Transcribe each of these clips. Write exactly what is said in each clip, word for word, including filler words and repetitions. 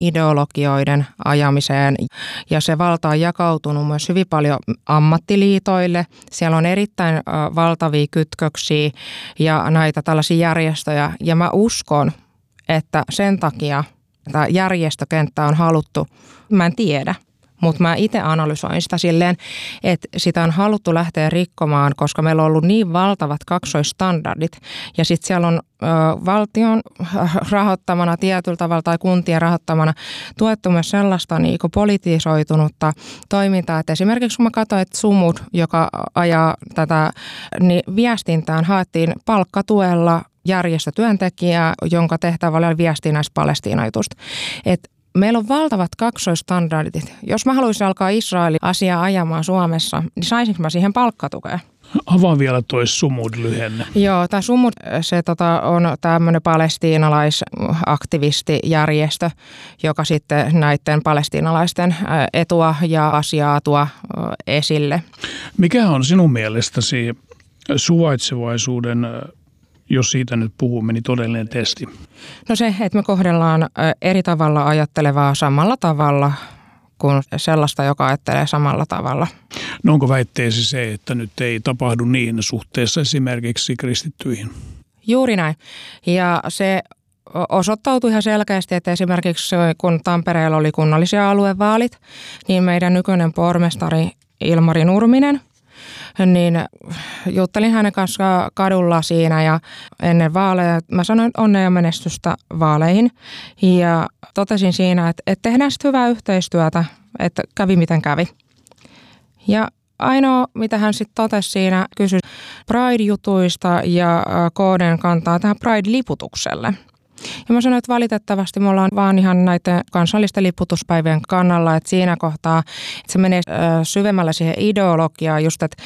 ideologioiden ajamiseen. Ja se valta on jakautunut myös hyvin paljon ammattiliitoille. Siellä on erittäin valtavia kytköksiä ja näitä tällaisia järjestöjä. Ja mä uskon, että sen takia tämä järjestökenttä on haluttu, mä en tiedä. Mutta mä itse analysoin sitä silleen, että sitä on haluttu lähteä rikkomaan, koska meillä on ollut niin valtavat kaksoisstandardit. Ja sitten siellä on ö, valtion rahoittamana tietyllä tavalla tai kuntien rahoittamana tuettu myös sellaista niin kuin politisoitunutta toimintaa. Et esimerkiksi kun mä katsoin, että Sumud, joka ajaa tätä, niin viestintään haettiin palkkatuella järjestötyöntekijää, jonka tehtävä oli viestiä näistä Palestiina-jutusta. Et meillä on valtavat kaksoisstandardit. Jos mä haluaisin alkaa Israelin asiaa ajamaan Suomessa, niin saisinko mä siihen palkkatukea? Avaa vielä toi Sumud-lyhenne. Joo, tämä Sumud se, tota, on tämmöinen palestiinalaisaktivistijärjestö, joka sitten näiden palestiinalaisten etua ja asiaa tuo esille. Mikä on sinun mielestäsi suvaitsevaisuuden, jos siitä nyt puhumme, niin todellinen testi? No se, että me kohdellaan eri tavalla ajattelevaa samalla tavalla kuin sellaista, joka ajattelee samalla tavalla. No onko väitteesi se, että nyt ei tapahdu niin suhteessa esimerkiksi kristittyihin? Juuri näin. Ja se osoittautui ihan selkeästi, että esimerkiksi kun Tampereella oli kunnallisia aluevaalit, niin meidän nykyinen pormestari Ilmari Nurminen, niin juttelin hänen kanssa kadulla siinä ja ennen vaaleja. Mä sanoin onnea ja menestystä vaaleihin ja totesin siinä, että, että tehdään sitten hyvää yhteistyötä, että kävi miten kävi. Ja ainoa, mitä hän sitten totesi siinä, kysyi Pride-jutuista ja K D:n kantaa tähän Pride-liputukselle. Ja mä sanoin, että valitettavasti me ollaan vaan ihan näiden kansallisten liputuspäivien kannalla, että siinä kohtaa että se menee syvemmällä siihen ideologiaan just, että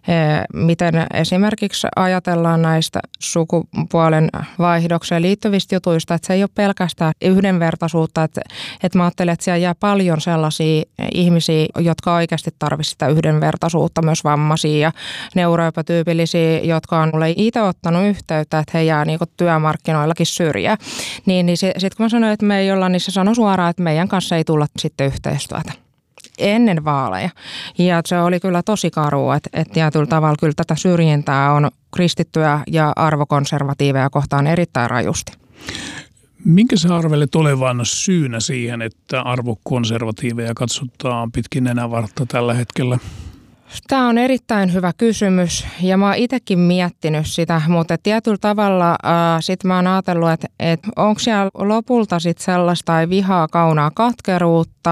miten esimerkiksi ajatellaan näistä sukupuolen vaihdokseen liittyvistä jutuista, että se ei ole pelkästään yhdenvertaisuutta, että, että mä ajattelen, että siellä jää paljon sellaisia ihmisiä, jotka oikeasti tarvitsisivat sitä yhdenvertaisuutta, myös vammaisia ja neuroepätyypillisiä, jotka on mulle itse ottanut yhteyttä, että he jää niin kuin työmarkkinoillakin syrjään. Niin, niin sitten kun mä sanoin, että me ei olla, niin se sanoi suoraan, että meidän kanssa ei tulla sitten yhteistyötä ennen vaaleja. Ja se oli kyllä tosi karua, että, että tietyllä tavalla kyllä tätä syrjintää on kristittyjä ja arvokonservatiiveja kohtaan erittäin rajusti. Minkä sä arvelet olevan syynä siihen, että arvokonservatiiveja katsotaan pitkin nenävartta tällä hetkellä? Tämä on erittäin hyvä kysymys ja mä oon itsekin miettinyt sitä, mutta tietyllä tavalla äh, sit mä oon ajatellut, että, että onko siellä lopulta sit sellaista vihaa, kaunaa, katkeruutta,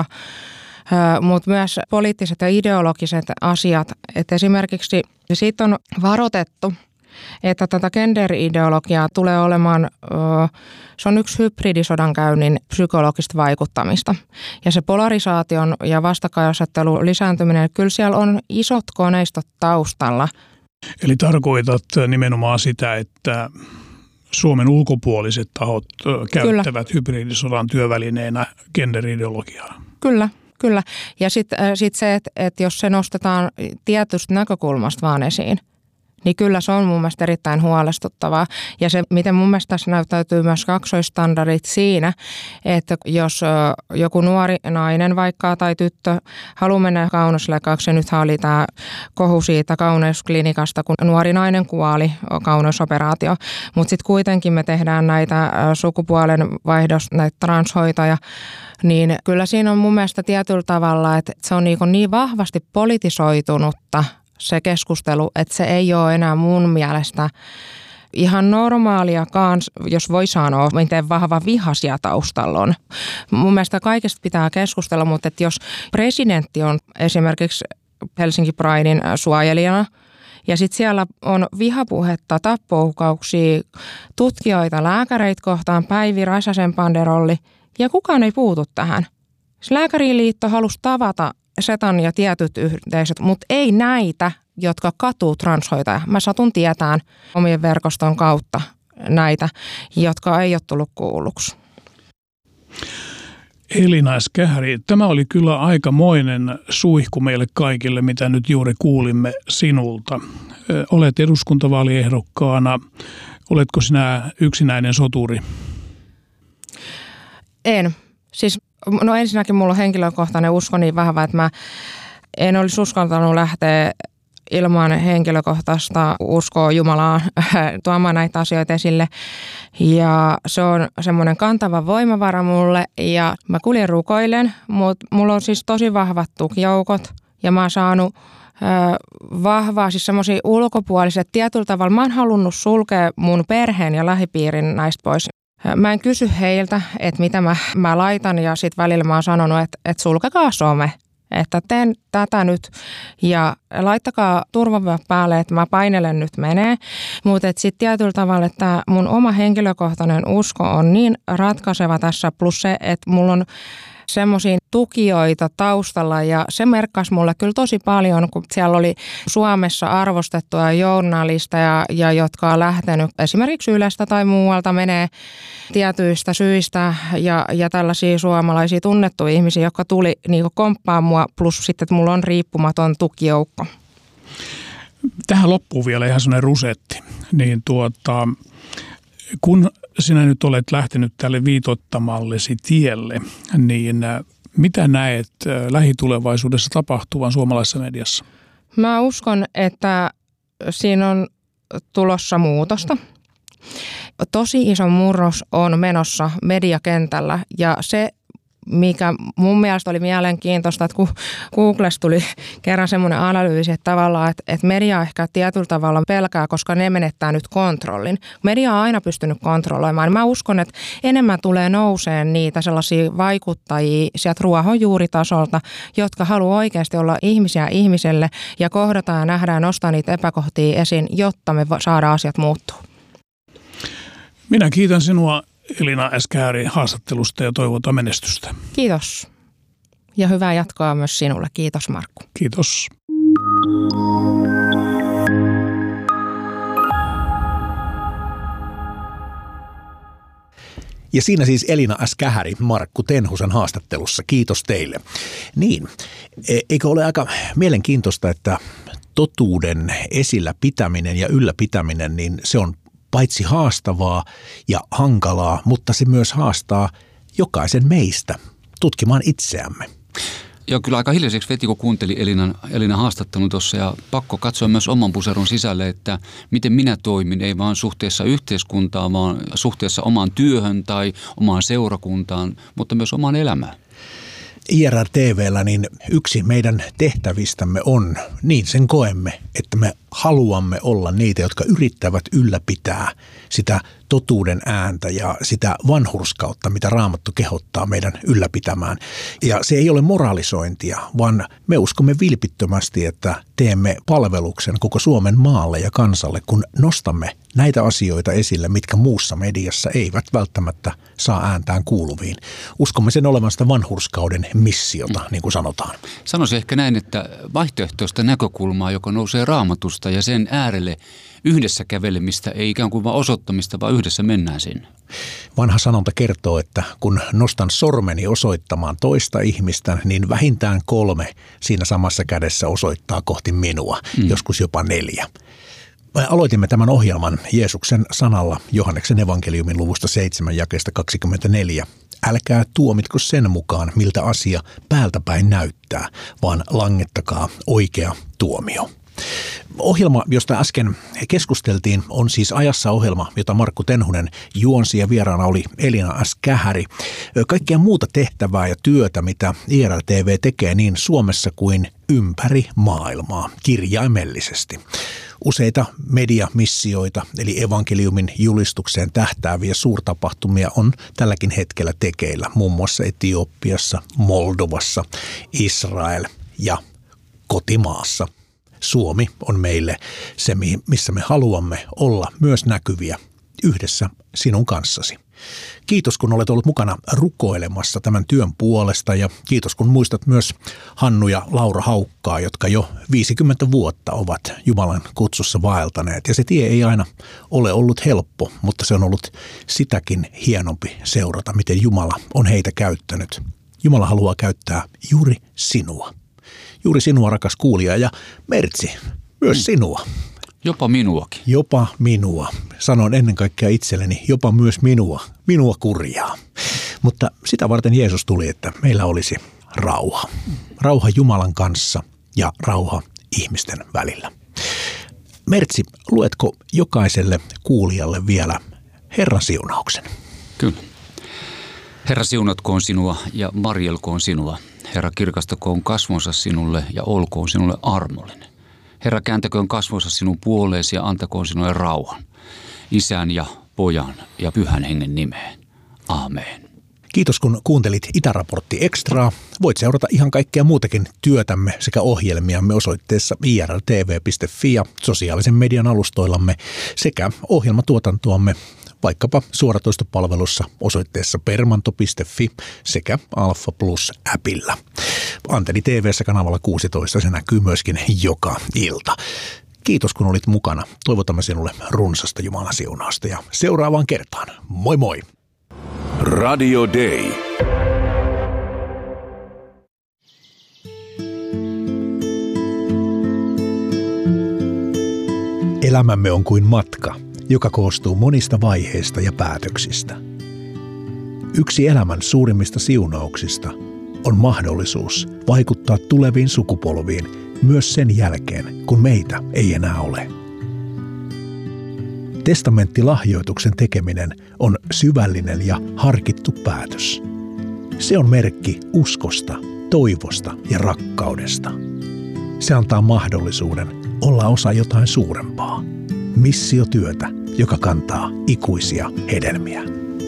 äh, mutta myös poliittiset ja ideologiset asiat. Että esimerkiksi siitä on varoitettu, että tätä gender-ideologiaa tulee olemaan, äh, se on yksi hybridisodankäynnin psykologista vaikuttamista. Ja se polarisaation ja vastakkainasettelun lisääntyminen, kyllä siellä on isot koneistot taustalla. Eli tarkoitat nimenomaan sitä, että Suomen ulkopuoliset tahot käyttävät kyllä hybridisodan työvälineenä gender-ideologiaa? Kyllä. Kyllä. Ja sitten sit se, että, että jos se nostetaan tietystä näkökulmasta vaan esiin, niin kyllä se on mun mielestä erittäin huolestuttavaa. Ja se, miten mun mielestä tässä näyttäytyy myös kaksoistandardit siinä, että jos joku nuori nainen vaikka tai tyttö haluaa mennä kauneusleikkaukseen, nythän oli tämä kohu siitä kauneusklinikasta, kun nuori nainen kuoli, kauneusoperaatio, mutta sitten kuitenkin me tehdään näitä sukupuolen vaihdos, näitä transhoitoja, niin kyllä siinä on mun mielestä tietyllä tavalla, että se on niin, niin vahvasti politisoitunutta, se keskustelu, että se ei ole enää mun mielestä ihan normaaliakaan, jos voi sanoa, miten vahva viha siellä taustalla on. Mun mielestä kaikesta pitää keskustella, mutta että jos presidentti on esimerkiksi Helsinki Pridein suojelijana, ja sitten siellä on vihapuhetta, tappouhkauksia, tutkijoita, lääkäreitä kohtaan, Päivi Räsäsen banderolli, ja kukaan ei puutu tähän. Lääkäriliitto halusi tavata Setan ja tietyt yhteisöt, mutta ei näitä, jotka katuu transhoitajia. Mä satun tietään omien verkoston kautta näitä, jotka ei ole tullut kuulluksi. Elina Skähäri, tämä oli kyllä aikamoinen suihku meille kaikille, mitä nyt juuri kuulimme sinulta. Olet eduskuntavaaliehdokkaana. Oletko sinä yksinäinen soturi? En. Siis No ensinnäkin mulla on henkilökohtainen usko niin vahva, että mä en olisi uskaltanut lähteä ilman henkilökohtaista uskoa Jumalaan tuomaan näitä asioita esille. Ja se on semmoinen kantava voimavara mulle ja mä kuljen rukoilen, mutta mulla on siis tosi vahvat tukijoukot ja mä oon saanut vahvaa, siis semmoisia ulkopuoliset tietyllä tavalla. Mä oon halunnut sulkea mun perheen ja lähipiirin näistä pois. Mä en kysy heiltä, että mitä mä, mä laitan ja sitten välillä mä oon sanonut, että, että sulkekaa some, että teen tätä nyt ja laittakaa turvavyöt päälle, että mä painelen nyt menee. Mutta sitten tietyllä tavalla, että mun oma henkilökohtainen usko on niin ratkaiseva tässä, plus se, että mulla on semmoisia tukijoita taustalla ja se merkkasi mulle kyllä tosi paljon, kun siellä oli Suomessa arvostettuja journalisteja, ja jotka on lähtenyt esimerkiksi Ylestä tai muualta menee tietyistä syistä ja, ja tällaisia suomalaisia tunnettuja ihmisiä, jotka tuli niin komppaan mua, plus sitten, että mulla on riippumaton tukijoukko. Tähän loppuu vielä ihan sellainen rusetti, niin tuota, kun sinä nyt olet lähtenyt tälle viitottamallesi tielle, niin mitä näet lähitulevaisuudessa tapahtuvan suomalaisessa mediassa? Mä uskon, että siinä on tulossa muutosta. Tosi iso murros on menossa mediakentällä ja se, mikä mun mielestä oli mielenkiintoista, että kun Googlessa tuli kerran semmoinen analyysi, että tavallaan, että, että media ehkä tietyllä tavalla pelkää, koska ne menettää nyt kontrollin. Media on aina pystynyt kontrolloimaan. Mä uskon, että enemmän tulee nouseen niitä sellaisia vaikuttajia sieltä ruohonjuuritasolta, jotka haluaa oikeasti olla ihmisiä ihmiselle ja kohdata ja nähdä ja nostaa niitä epäkohtia esiin, jotta me saadaan asiat muuttua. Minä kiitän sinua, Elina S. Kähäri, haastattelusta ja toivotan menestystä. Kiitos. Ja hyvää jatkoa myös sinulle. Kiitos, Markku. Kiitos. Ja siinä siis Elina S. Kähäri Markku Tenhusen haastattelussa. Kiitos teille. Niin, eikö ole aika mielenkiintoista, että totuuden esillä pitäminen ja ylläpitäminen, niin se on paitsi haastavaa ja hankalaa, mutta se myös haastaa jokaisen meistä tutkimaan itseämme. Joo, kyllä aika hiljaiseksi veti, kun kuuntelin Elinan, Elinan haastattelun tuossa ja pakko katsoa myös oman puseron sisälle, että miten minä toimin, ei vaan suhteessa yhteiskuntaan, vaan suhteessa omaan työhön tai omaan seurakuntaan, mutta myös omaan elämään. I R R T V:llä niin yksi meidän tehtävistämme on, niin sen koemme, että me haluamme olla niitä, jotka yrittävät ylläpitää sitä totuuden ääntä ja sitä vanhurskautta, mitä Raamattu kehottaa meidän ylläpitämään. Ja se ei ole moralisointia, vaan me uskomme vilpittömästi, että teemme palveluksen koko Suomen maalle ja kansalle, kun nostamme näitä asioita esille, mitkä muussa mediassa eivät välttämättä saa ääntään kuuluviin. Uskomme sen olevan sitä vanhurskauden missiota, niin kuin sanotaan. Sanoisin ehkä näin, että vaihtoehtoista näkökulmaa, joka nousee Raamatusta ja sen äärelle yhdessä kävelemistä, ei ikään kuin vaan osoittamista, vaan yhdessä mennään sinne. Vanha sanonta kertoo, että kun nostan sormeni osoittamaan toista ihmistä, niin vähintään kolme siinä samassa kädessä osoittaa kohti minua, mm. joskus jopa neljä. Me aloitimme tämän ohjelman Jeesuksen sanalla Johanneksen evankeliumin luvusta seitsemän jakeesta kaksikymmentäneljä. Älkää tuomitko sen mukaan, miltä asia päältäpäin näyttää, vaan langettakaa oikea tuomio. Ohjelma, josta äsken keskusteltiin, on siis Ajassa ohjelma, jota Markku Tenhunen juonsi ja vieraana oli Elina S. Kähäri. Kaikkea muuta tehtävää ja työtä, mitä I R L T V tekee niin Suomessa kuin ympäri maailmaa kirjaimellisesti. Useita mediamissioita, eli evankeliumin julistukseen tähtääviä suurtapahtumia on tälläkin hetkellä tekeillä, muun muassa Etiopiassa, Moldovassa, Israel ja kotimaassa. Suomi on meille se, missä me haluamme olla myös näkyviä yhdessä sinun kanssasi. Kiitos, kun olet ollut mukana rukoilemassa tämän työn puolesta ja kiitos, kun muistat myös Hannu ja Laura Haukkaa, jotka jo viisikymmentä vuotta ovat Jumalan kutsussa vaeltaneet. Ja se tie ei aina ole ollut helppo, mutta se on ollut sitäkin hienompi seurata, miten Jumala on heitä käyttänyt. Jumala haluaa käyttää juuri sinua. Juuri sinua, rakas kuulija, ja Mertsi, myös sinua. Jopa minuakin. Jopa minua. Sanon ennen kaikkea itselleni, jopa myös minua. Minua kurjaa. Mutta sitä varten Jeesus tuli, että meillä olisi rauha. Rauha Jumalan kanssa ja rauha ihmisten välillä. Mertsi, luetko jokaiselle kuulijalle vielä Herran siunauksen? Kyllä. Herra siunatkoon sinua ja varjelkoon sinua. Herra kirkastakoon kasvonsa sinulle ja olkoon sinulle armollinen. Herra kääntäköön kasvonsa sinun puoleesi ja antakoon sinulle rauhan. Isän ja Pojan ja Pyhän Hengen nimeen. Aamen. Kiitos kun kuuntelit Itäraportti Extraa. Voit seurata ihan kaikkea muutakin työtämme sekä ohjelmiamme osoitteessa i r l t v piste f i ja sosiaalisen median alustoillamme sekä ohjelmatuotantoamme vaikkapa suoratoistopalvelussa osoitteessa permanto piste f i sekä Alfa Plus-äpillä. Antenni T V:ssä kanavalla kuusitoista se näkyy myöskin joka ilta. Kiitos kun olit mukana. Toivotamme sinulle runsasta Jumalan siunausta ja seuraavaan kertaan. Moi moi! Radio Day. Elämämme on kuin matka, joka koostuu monista vaiheista ja päätöksistä. Yksi elämän suurimmista siunauksista on mahdollisuus vaikuttaa tuleviin sukupolviin myös sen jälkeen, kun meitä ei enää ole. Testamenttilahjoituksen tekeminen on syvällinen ja harkittu päätös. Se on merkki uskosta, toivosta ja rakkaudesta. Se antaa mahdollisuuden olla osa jotain suurempaa. Missiotyötä, joka kantaa ikuisia hedelmiä.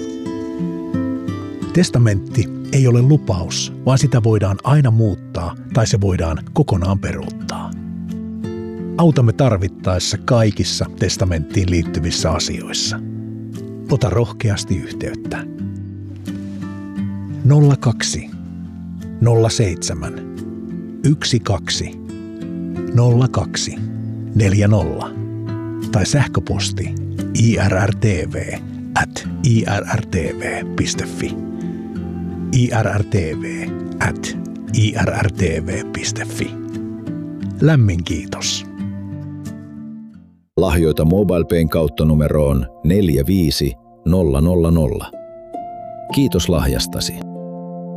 Testamentti ei ole lupaus, vaan sitä voidaan aina muuttaa tai se voidaan kokonaan peruuttaa. Autamme tarvittaessa kaikissa testamenttiin liittyvissä asioissa. Ota rohkeasti yhteyttä. nolla kaksi nolla seitsemän yksi kaksi nolla kaksi neljä nolla tai sähköposti irrtv at irrtv piste fi. irrtv at irrtv piste fi. Lämmin kiitos. Lahjoita MobilePayn kautta numeroon neljä viisi nolla nolla nolla. Kiitos lahjastasi.